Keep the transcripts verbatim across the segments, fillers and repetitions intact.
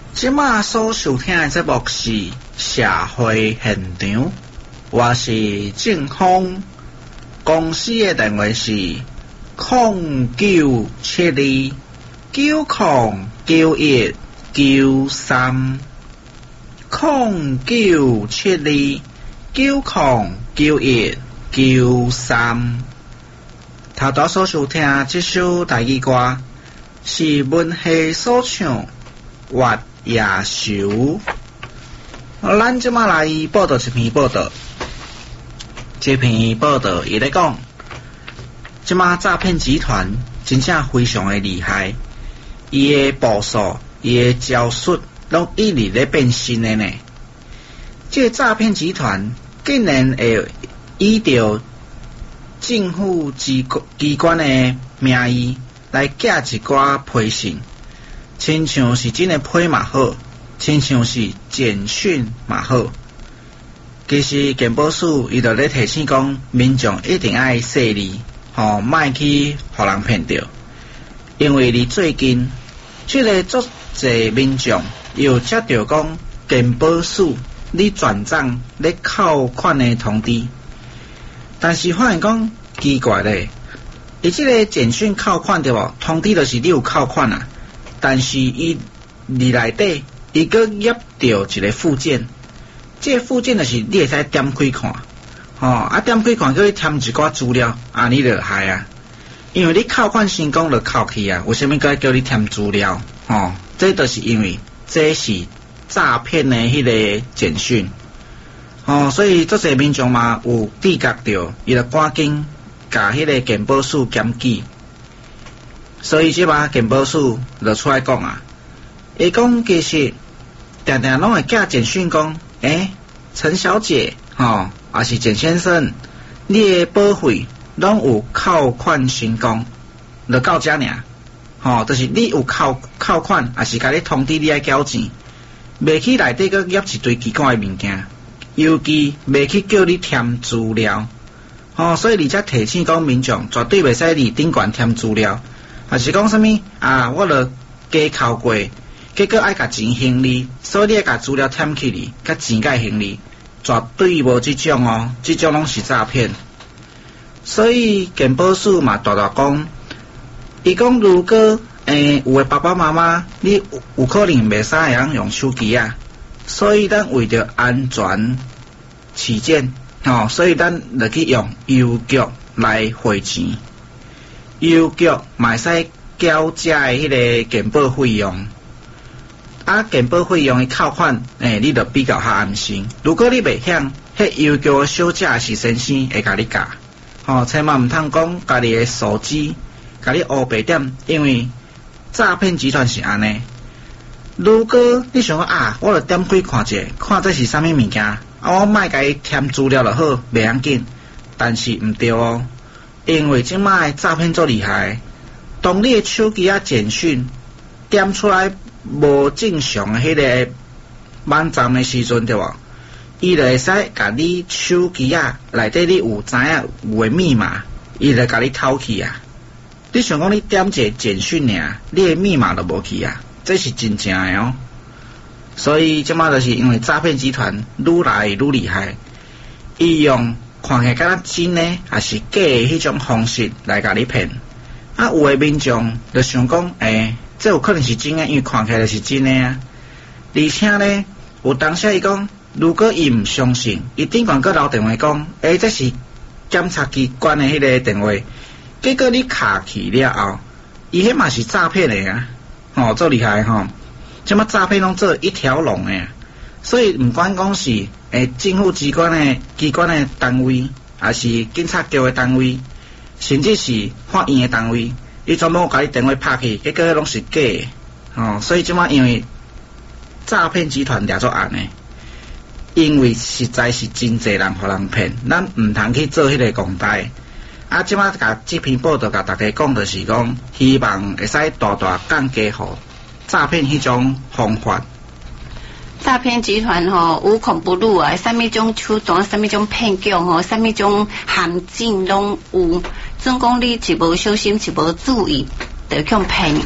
即马所收听的节目是社会现场，我是正峰，公司的电话是零九七二九零九一九三零九七二九零九一九三。头头所收听这首台语歌是文夏所唱《月夜愁》。咱即马来报道一篇报道，这篇报道伊咧讲，即马诈骗集团真正非常的厉害，伊的步数、伊的招数，拢一直咧变新的呢。这诈骗集团竟然会依照政府机机关的名义来寄一寡批信，亲像是真的批嘛好，亲像是简讯嘛好。其实健保署伊就咧提醒讲，民众一定爱细腻，吼，莫去互人骗着。因为离最近，即个足侪民众又接到讲健保署咧转账咧扣款的通知。但是发现讲奇怪咧，伊即个简讯扣款对无？通知就是你有扣款啊，但是伊里内底伊阁页到一个附件，这个附件就是你会使点开看，吼、哦、啊点开看，叫你填一寡资料，啊你就害啊，因为你扣款成功就扣去啊，为什么该叫你填资料？吼、哦，这就是因为这是诈骗的迄个简讯。哦，所以足侪民众嘛有知觉到，伊就赶紧甲迄个健保署检举。所以即马健保署就出来讲啊，伊讲其实定定拢会寄简讯讲，诶，陈小姐，吼、哦，也是简先生，你的保费拢有扣款成功，就到遮尔，吼、哦，就是你有扣扣款，也是甲你通知你爱缴钱，袂去内底佫页一堆奇怪的物件。尤其袂去叫你填资料，吼、哦，所以你才提醒讲民众绝对袂使伫顶悬填资料，还是讲什么啊？我著加扣过，结果爱甲钱还你，所以你爱甲资料填起哩，甲钱甲还你，绝对无即种哦，即种拢是诈骗。所以健保署嘛大大讲，伊讲如果诶有诶爸爸妈妈，你有有可能袂使会晓用手机啊。所以咱为着安全起见，吼、哦，所以咱就去用邮局来汇钱，邮局嘛会使缴遮的迄个健保费用，啊，健保费用的扣款，诶、欸，你就比较较安心。如果你袂晓，迄邮局的小姐是先生会甲你教，吼、哦，千万毋通讲家己的手机，甲你乌白点，因为诈骗集团是安尼。如果你想讲啊，我著点开看者，看这是啥物物件，啊，我莫甲伊填资料就好，袂要紧。但是毋对哦，因为即摆诶诈骗足厉害，当你诶手机啊简讯点出来无正常诶迄个网站诶时阵，对无？伊就会使甲你手机啊内底你有知影有诶密码，伊就甲你偷去啊。你想讲你点一个简讯尔，你诶密码都无去啊？这是真正的哦，所以即马就是因为诈骗集团愈来愈厉害，伊用看起来敢若真的还是假的迄种方式来甲你骗。啊，有的民众就想讲，诶、欸，这有可能是真的，因为看起来就是真的啊。而且呢，有当时伊讲，如果伊毋相信，伊顶悬阁留电话讲，诶、欸，这是检察机关的迄个电话，结果你卡去了后，伊迄嘛是诈骗的啊。哦，做厉害吼！即马诈骗拢做一条龙诶，所以毋管讲是诶政府机关诶机关诶单位，还是警察局诶单位，甚至是法院诶单位，伊全部甲你电话拍去，结果拢是假诶。哦，所以即马因为诈骗集团掠做案诶，因为实在是真侪人互人骗，咱毋通去做迄个公台。啊，即马甲这篇报道甲大家讲，就是讲，希望会使大大降低互诈骗迄种方法。 诈骗集团吼无孔不入啊，什么种手段、什么种骗局吼、什么种陷阱拢有。总讲你一无小心、一无注意，就去骗。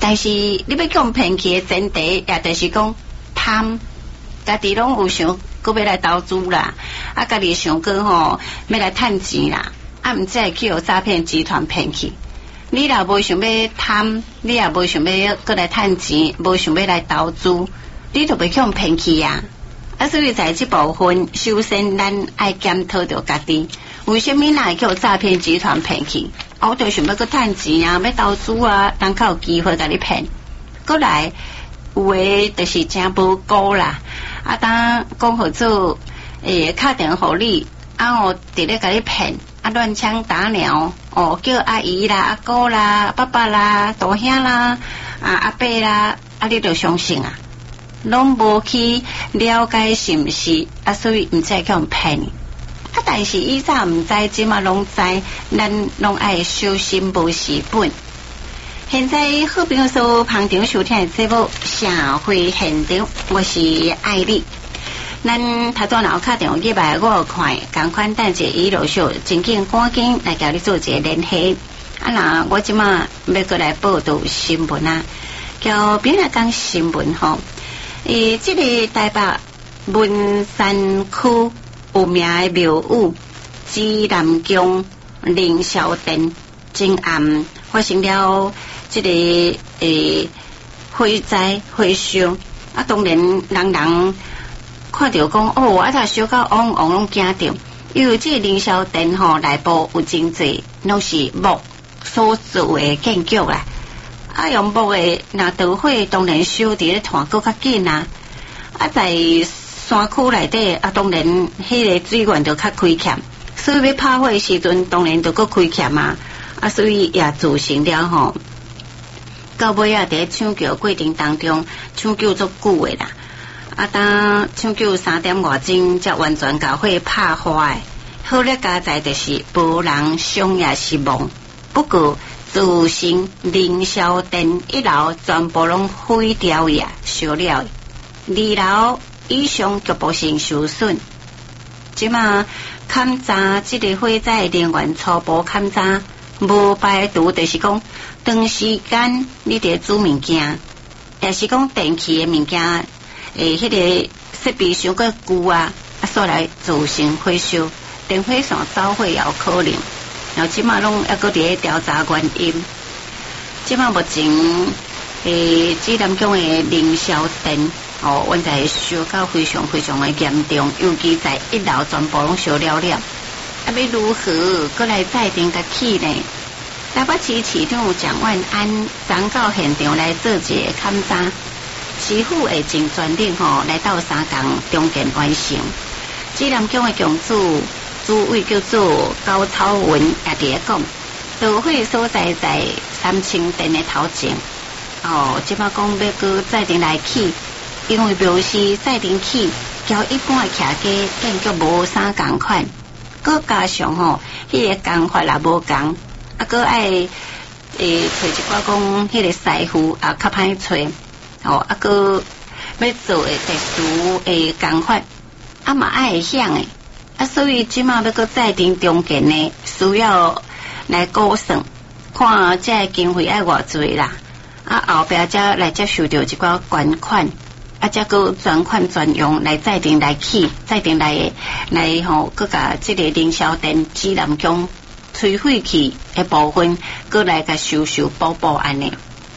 但是你要讲骗去的前提，也就是讲贪，家己拢有想，佮要来投资啦，啊，家己想过吼要来趁钱啦，啊，毋才会去互诈骗集团骗去。你若无想要贪，你也无想要过来趁钱，无想要来投资，你就袂去互骗去啊。啊，所以在这部分，首先咱爱检讨着家己，为什么哪会去互诈骗集团骗去？啊，我就想要去趁钱啊，要投资啊，人较有机会甲你骗。过来有诶，就是真无辜啦。啊，当讲好做诶，敲电互你，啊，我直咧甲你骗。啊，乱枪打鸟哦，叫阿姨啦、阿哥啦、爸爸啦、大兄啦、啊阿伯啦，啊你就相信啊，拢无去了解是毋是啊，所以毋知去互骗你。啊，但是以前毋知，即嘛拢知，咱拢爱小心无事本。现在好朋友所旁场收听的节目《社会现场》，我是艾丽。咱头段脑卡电话入来，我有看，赶快等者伊落秀，真紧赶紧来甲你做一个联系。啊，那我即马要过来报道新闻啊，叫边来讲新闻吼。诶，这个台北文山区有名的庙宇指南宫凌霄殿，今暗发生了这个诶火灾火烧，啊，当然人人。看到讲哦，啊，他小到汪汪拢惊着，因为这凌霄殿吼内部有真侪拢是木所做的建筑啦，啊，用木的那导火当然烧伫咧团搁较紧啊，啊，在山区内底啊，当然迄个水源就较亏欠，所以要拍火的时阵，当然就搁亏欠啊，啊，所以也造成了吼，到尾啊，伫抢救过程当中，抢救足久的啦。啊，当抢救三点外钟，才完全甲火拍花诶。好咧，加在就是无人伤也是亡。不过，自身凌霄殿一楼全部拢毁掉呀，烧了。二楼以上局部性受损。即嘛勘查即个火灾人员初步勘查，无排除就是讲长时间你伫煮物件，也是讲电器诶物件。诶，迄、那个设备伤过旧啊，啊，所来造成火烧，电火线走火也有可能。然后即马拢还搁伫咧调查原因。即马目前诶，指南宫诶凌霄殿哦，阮在烧到非常非常诶严重，尤其在一楼全部拢烧了了。啊，要如何搁来再定甲起呢？台北市市长蒋万安昨到现场来做一个勘查。市府会尽全力吼来到三工中建完成。指南宫的宫主主委叫做高超文也伫咧讲，导火所在在三清殿的头前。哦，即摆讲要搁再定来起，因为表示再定起，交一般的徛家建筑无啥共款，搁加上吼，迄、那个工法也无共，啊，搁爱诶找一寡讲迄个师傅也较歹找。哦，啊个要做诶特殊诶工法，啊嘛爱会响诶，啊所以即马要搁再定中建呢，需要来估算，看这个经费爱偌济啦，啊后壁才来接受到一寡捐款，啊才搁专款专用来再定来起，再定来来吼，搁甲即个凌霄殿指南宫摧毁去诶部分，搁来甲修修补补安尼。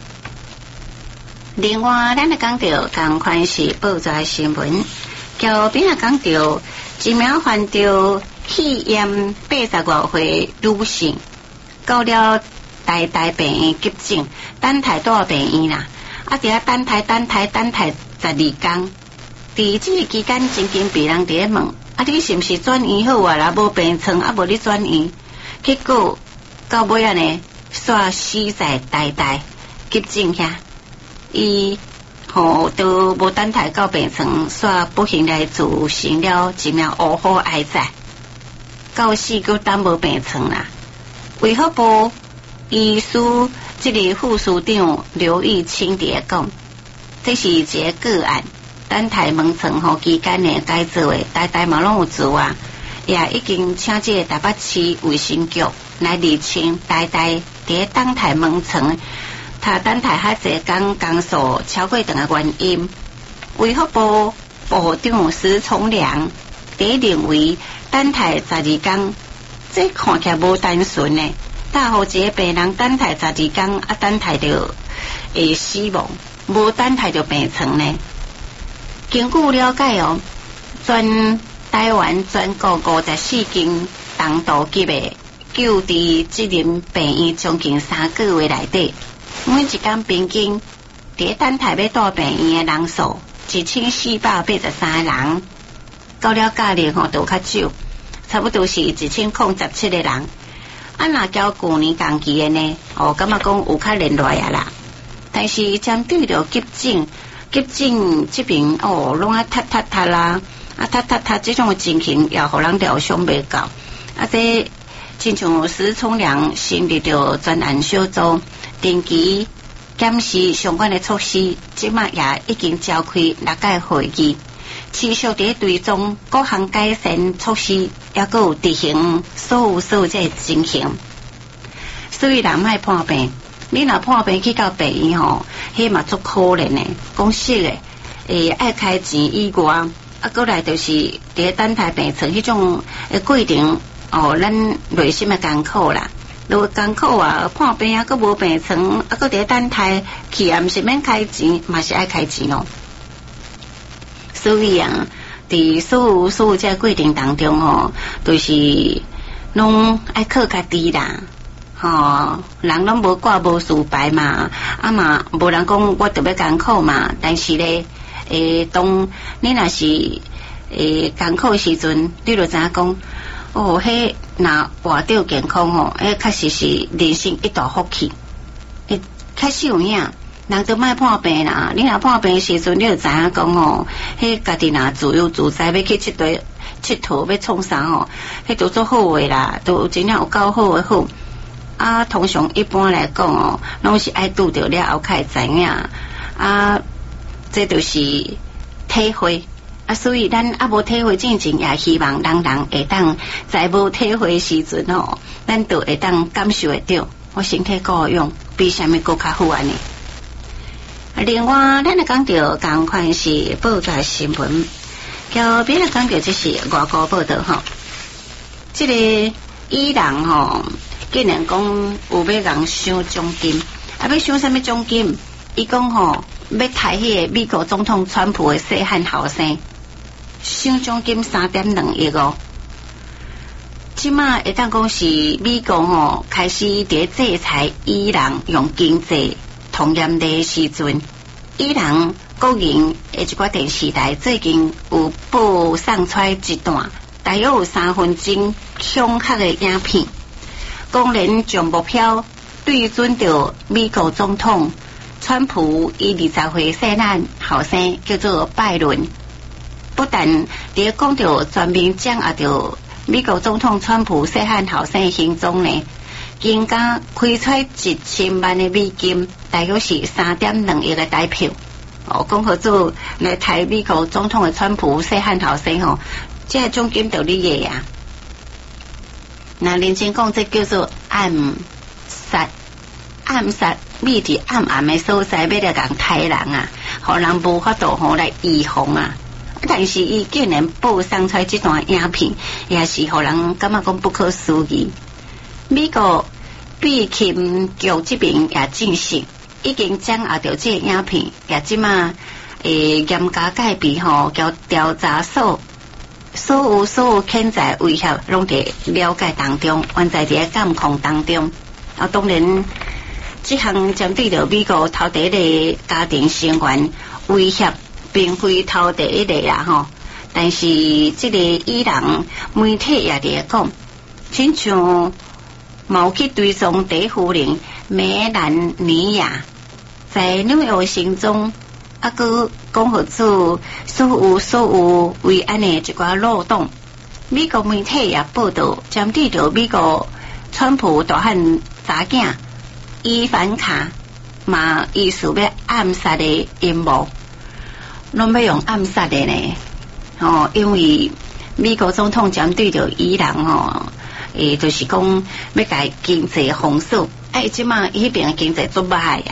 另外，咱来讲到同款是报纸新闻，桥边也讲到一名患着肺炎八十外岁女性，到了台大病院急诊，等待大病院啦，啊，伫遐等待等待等待十二天，伫这个期间，真经被人伫咧问，啊，你是毋是转院好啊？啦，无病床啊，无你转院，结果到尾啊呢，煞死在台大急诊遐。伊吼都无等待到病床，煞不幸来造成了一名乌虎癌仔，到死佫等无病床啦。卫福部医师即个副署长刘玉清伫讲，这是一个个案，等待门床吼期间呢该做诶，大大嘛拢有做啊，也已经请这个台北市卫生局来厘清大大伫等待门床。 他等待遐济工工数超过长的原因，卫福部部长施崇良第认为等待十二天，这看起来无单纯呢。大互一个病人等待十二天，啊等待着会死亡，无等待着病床呢。根据了解哦，全台湾全国五十四间重度级的救治职能病院，将近三个月内底，每一天平均伫等待要住病院的人数一千四百八十三人，到了假日吼都较少，差不多是一千零十七个人。啊，若交去年同期的呢，哦，感觉讲有较连落啊啦。但是针对着急诊，急诊这边哦，拢啊塌塌塌啦，啊塌塌塌这种情形也互人料想袂到。啊，这亲像施崇良成立着专案小组，定期检视相关的措施，即马也已经召开六届会议。持续伫追踪各项改善措施，也阁有执行所有所有这情形。所以人莫破病，你若破病去到病院吼，迄嘛足可怜的。讲实的，诶，爱开钱以外，啊，过来就是伫等待病床迄种诶过程，哦，咱内心的艰苦啦。如果艰苦啊，破病啊，阁无病床，啊，阁伫等待，去也毋是免开钱，嘛是爱开钱哦。所以啊，伫所有所有这过程当中吼，就是拢爱靠家己啦，吼，人拢无挂无事牌嘛，啊嘛无人讲我特别艰苦嘛，但是咧，诶，当你若是诶艰苦的时阵，你就知影讲，哦，迄若活着健康吼，迄确实是人生一大福气，诶，确实有影。人都莫破病啦，你若破病的时阵，你就知影讲哦，迄家己若自由自在，要去佚佗、佚佗要创啥吼，迄都做好诶啦，都真正有够好诶好。啊，通常一般来讲哦，拢是爱拄着了后才会知影，啊，这就是体会。啊，所以咱啊无体会进前，也希望人人会当在无体会时阵吼，咱都会当感受会到，我身体够用，比啥物更较好安尼。另外，咱来讲到同款是报纸新闻，交别来讲到这是外国报道吼。这个伊朗吼，竟然讲有要人收奖金，啊要收什么奖金？伊讲吼要抬迄个美国总统川普的细汉后生，收奖金三点两亿哦。即马会当讲是美国吼开始伫制裁伊朗用经济。同样的时阵，伊朗国营的一寡电视台最近有播送出一段大约有三分钟恐吓的影片，公然将目标对准着美国总统川普伊二十岁细汉后生叫做拜伦，不但伫讲着全面掌握着美国总统川普细汉后生的行踪呢。更加开出一千万的美金，大约是三点两亿的台票。哦，讲好做来台美国总统的川普细汉后生吼，这个奖金就你个呀。那认真讲，这叫做暗杀，暗杀秘伫暗暗的所在，要来共杀人啊，互人无法度吼来预防啊。但是伊竟然播送出这段影片，也是互人感觉讲不可思议。美国避侵局这边也证实，已经掌握到这个影片，也即马诶严加戒备吼，交调查所所有所有潜在威胁，拢伫了解当中，还在伫监控当中。啊，当然，这项针对着美国头第一个家庭成员威胁，并非头第一个啦吼。但是这个伊朗媒体也伫讲，亲像。毛去追踪第一夫人梅兰妮亚在纽约行踪，啊个讲合做所有所有为安的一寡漏洞。美国媒体也报道，针对着美国川普大汉查囝伊凡卡嘛，意思要暗杀的阴谋，拢要用暗杀的呢？哦，因为美国总统针对着伊朗哦。诶，就是讲要改经济封锁，哎，即马迄边经济做歹呀，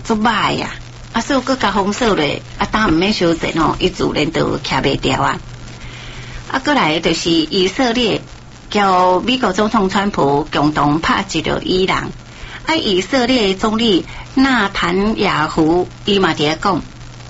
足歹呀，啊，所以佮甲封锁咧，啊，当毋免修正哦，伊自然就徛袂掉啊。啊，过来就是以色列交美国总统川普共同拍击着伊朗，啊，以色列总理纳坦雅胡伊嘛伫讲，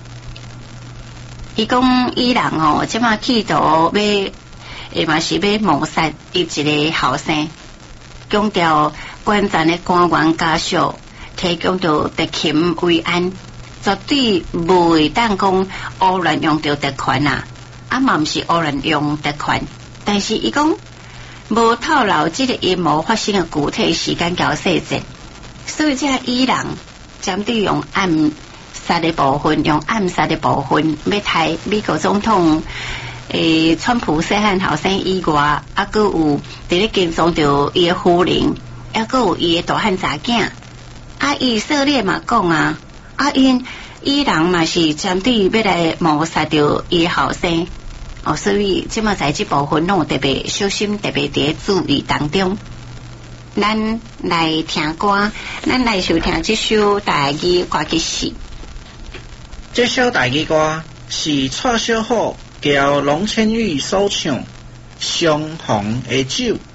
伊讲伊朗哦，即马企图要，诶嘛是要谋杀伊一个后生，强调关键的官员家属提供着特勤慰安，绝对不会当讲乌乱用着特权啊。啊嘛毋是乌人用特权，但是伊讲无透露即个阴谋发生的具体时间甲细节，所以即个伊朗针对用暗杀的部分，用暗杀的部分，要杀美国总统诶川普细汉后生以外，啊，佮有伫咧跟踪着伊的夫人，啊，佮有伊的大汉查囝，啊，以色列嘛讲啊，啊因伊朗嘛是针对要来谋杀着伊的后生。哦，所以即马在即部分拢特别小心，特别伫注意当中。咱来听歌，咱来收听这首台语歌曲是。 这首台语歌是蔡小虎交龙千羽所唱《相逢的酒》。